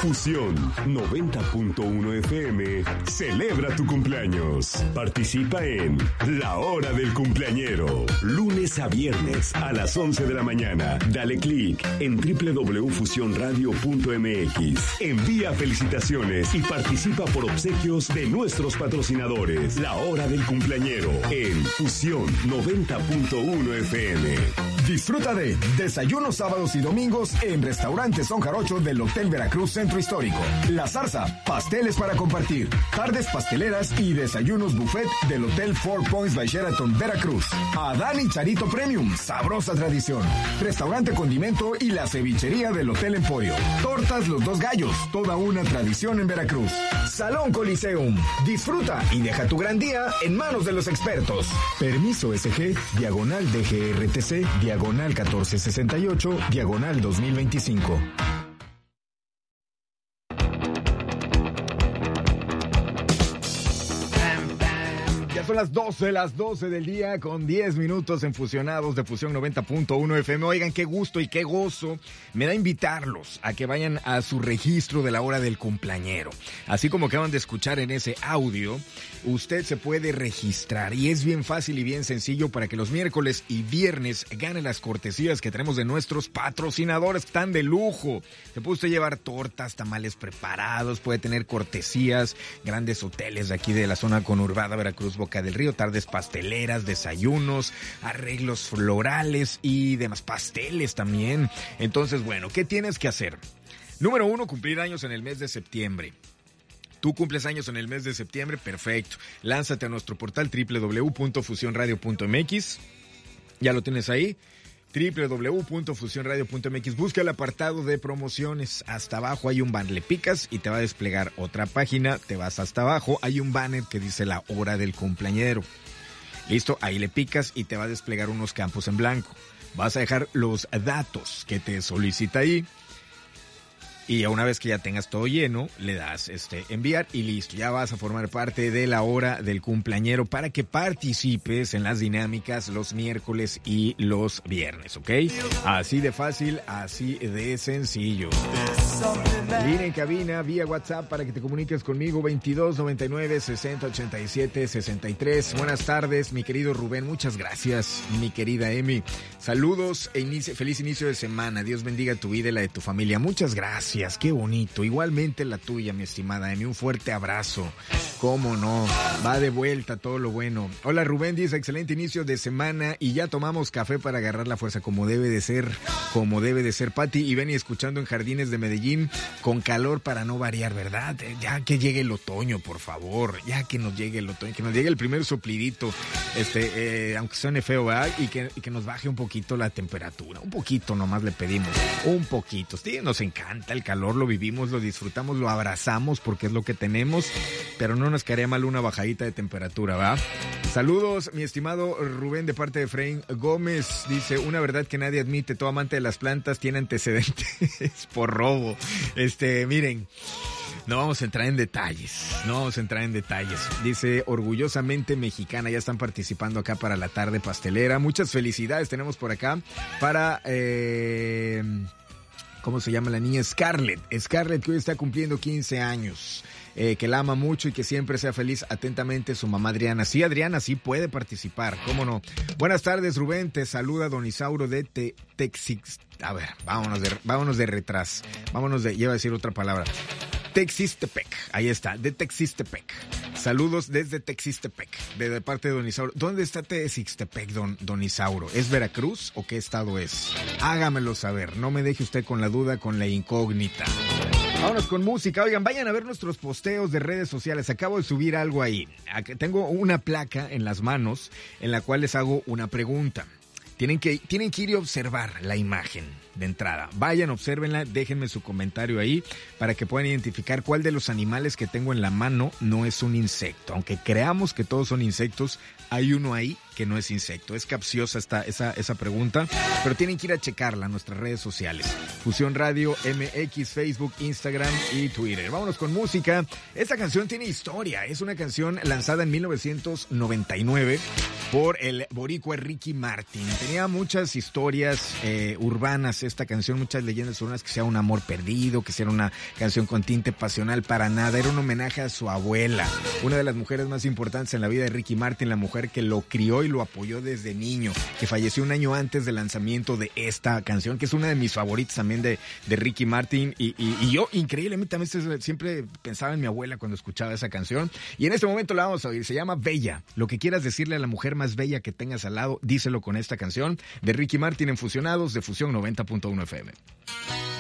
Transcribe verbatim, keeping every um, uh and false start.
Fusión noventa punto uno F M celebra tu cumpleaños. Participa en La Hora del Cumpleañero. Lunes a viernes a las once de la mañana. Dale clic en doble u doble u doble u punto fusión radio punto m x. Envía felicitaciones y participa por obsequios de nuestros patrocinadores. La Hora del Cumpleañero en Fusión noventa punto uno F M. Disfruta de desayunos sábados y domingos en Restaurante Son Jarocho del Hotel Veracruz Centro Histórico. La Zarza, pasteles para compartir. Tardes pasteleras y desayunos buffet del Hotel Four Points by Sheraton Veracruz. Adán y Charito Premium, sabrosa tradición. Restaurante Condimento y la cevichería del Hotel Emporio. Tortas Los Dos Gallos, toda una tradición en Veracruz. Salón Coliseum, disfruta y deja tu gran día en manos de los expertos. Permiso S G, diagonal D G R T C, diagonal catorce sesenta y ocho, diagonal dos mil veinticinco. Son las doce, las doce del día con diez minutos en Fusionados de Fusión noventa punto uno F M. Oigan, qué gusto y qué gozo me da invitarlos a que vayan a su registro de la hora del cumpleañero. Así como acaban de escuchar en ese audio, usted se puede registrar y es bien fácil y bien sencillo para que los miércoles y viernes gane las cortesías que tenemos de nuestros patrocinadores que están de lujo. Se puede usted llevar tortas, tamales preparados, puede tener cortesías, grandes hoteles de aquí de la zona conurbada Veracruz, Boca del Río, tardes pasteleras, desayunos, arreglos florales y demás, pasteles también. Entonces, bueno, ¿qué tienes que hacer? Número uno, cumplir años en el mes de septiembre. Tú cumples años en el mes de septiembre, perfecto. Lánzate a nuestro portal doble u doble u doble u punto fusión radio punto m x. Ya lo tienes ahí. doble u doble u doble u punto fusión radio punto m x. Busca el apartado de promociones. Hasta abajo hay un banner. Le picas y te va a desplegar otra página. Te vas hasta abajo. Hay un banner que dice la hora del cumpleañero. Listo, ahí le picas y te va a desplegar unos campos en blanco. Vas a dejar los datos que te solicita ahí. Y una vez que ya tengas todo lleno, le das este enviar y listo. Ya vas a formar parte de la hora del cumpleañero para que participes en las dinámicas los miércoles y los viernes, ¿ok? Así de fácil, así de sencillo. Línea en cabina vía WhatsApp para que te comuniques conmigo, veintidós noventa y nueve sesenta ochenta y siete sesenta y tres. Buenas tardes, mi querido Rubén. Muchas gracias, mi querida Emi. Saludos e inicio, feliz inicio de semana. Dios bendiga tu vida y la de tu familia. Muchas gracias. Qué bonito. Igualmente la tuya, mi estimada Emi. Un fuerte abrazo. Cómo no. Va de vuelta todo lo bueno. Hola, Rubén. Dice, excelente inicio de semana y ya tomamos café para agarrar la fuerza como debe de ser. Como debe de ser, Pati. Y Beni escuchando en Jardines de Medellín con calor para no variar, ¿verdad? Ya que llegue el otoño, por favor. Ya que nos llegue el otoño. Que nos llegue el primer soplidito. Este, eh, aunque suene feo, ¿verdad? Y que, y que nos baje un poquito la temperatura. Un poquito nomás le pedimos. Un poquito. Sí, nos encanta el calor, lo vivimos, lo disfrutamos, lo abrazamos porque es lo que tenemos, pero no nos caería mal una bajadita de temperatura, ¿va? Saludos, mi estimado Rubén, de parte de Efraín Gómez. Dice, una verdad que nadie admite, todo amante de las plantas tiene antecedentes por robo. Este, miren, no vamos a entrar en detalles, no vamos a entrar en detalles. Dice, orgullosamente mexicana, ya están participando acá para la tarde pastelera. Muchas felicidades tenemos por acá para... Eh, ¿Cómo se llama la niña? Scarlett. Scarlett, que hoy está cumpliendo quince años. Eh, que la ama mucho y que siempre sea feliz. Atentamente, su mamá Adriana. Sí, Adriana, sí puede participar. ¿Cómo no? Buenas tardes, Rubén. Te saluda Don Isauro de Te Texix. A ver, vámonos de, vámonos de retrás. Vámonos de... Iba a decir otra palabra. Texistepec. Ahí está, de Texistepec. Saludos desde Texistepec, de parte de Don Isauro. ¿Dónde está Texistepec, don, don Isauro? ¿Es Veracruz o qué estado es? Hágamelo saber, no me deje usted con la duda, con la incógnita. Vámonos con música. Oigan, vayan a ver nuestros posteos de redes sociales. Acabo de subir algo ahí. Tengo una placa en las manos en la cual les hago una pregunta. Tienen que, tienen que ir y observar la imagen de entrada. Vayan, obsérvenla, déjenme su comentario ahí para que puedan identificar cuál de los animales que tengo en la mano no es un insecto. Aunque creamos que todos son insectos, hay uno ahí que no es insecto. Es capciosa esta, esa, esa pregunta, pero tienen que ir a checarla en nuestras redes sociales. Fusión Radio M X, Facebook, Instagram y Twitter. Vámonos con música. Esta canción tiene historia. Es una canción lanzada en mil novecientos noventa y nueve por el boricua Ricky Martin. Tenía muchas historias eh, urbanas dice esta canción, muchas leyendas urbanas, que sea un amor perdido, que sea una canción con tinte pasional, para nada. Era un homenaje a su abuela, una de las mujeres más importantes en la vida de Ricky Martin, la mujer que lo crió y lo apoyó desde niño, que falleció un año antes del lanzamiento de esta canción, que es una de mis favoritas también de, de Ricky Martin. Y, y, y yo, increíblemente, también siempre pensaba en mi abuela cuando escuchaba esa canción. Y en este momento la vamos a oír. Se llama Bella. Lo que quieras decirle a la mujer más bella que tengas al lado, díselo con esta canción de Ricky Martin en Fusionados de Fusión noventa punto uno F M.